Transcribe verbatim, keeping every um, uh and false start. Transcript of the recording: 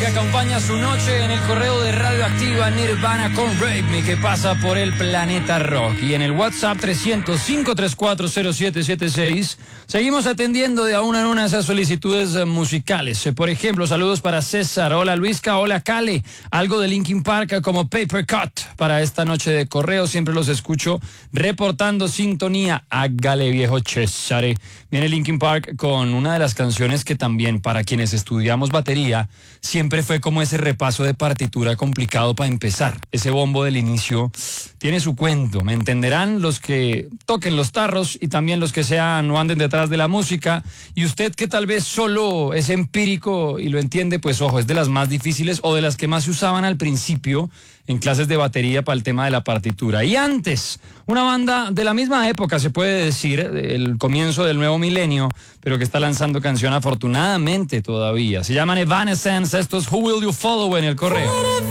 que acompaña su noche en el correo de Radioactiva Nirvana con Rape Me, que pasa por el planeta rock. Y en el WhatsApp trescientos, cinco tres cuatro, cero siete siete seis seguimos atendiendo de a una en una esas solicitudes musicales. Por ejemplo, saludos para César. Hola Luisca, hola Cale. Algo de Linkin Park como Paper Cut para esta noche de correo. Siempre los escucho reportando sintonía. Hágale, viejo César. Viene Linkin Park con una de las canciones que también para quienes estudiamos batería siempre fue como ese repaso de partitura complicado para empezar. Ese bombo del inicio tiene su cuento. Me entenderán los que toquen los tarros y también los que sean o anden detrás de la música. Y usted que tal vez solo es empírico y lo entiende, pues ojo, es de las más difíciles o de las que más se usaban al principio en clases de batería para el tema de la partitura. Y antes, una banda de la misma época, se puede decir, el comienzo del nuevo milenio, pero que está lanzando canción afortunadamente todavía. Se llaman Evanescence, estos Who Will You Follow en el correo.